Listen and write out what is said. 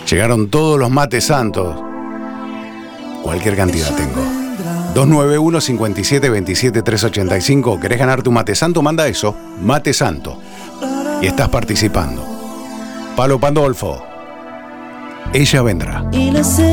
Llegaron todos los mates santos. Cualquier cantidad tengo. 291-5727-385. ¿Querés ganar tu mate santo? Manda eso, mate santo. Y estás participando. Palo Pandolfo. Ella vendrá.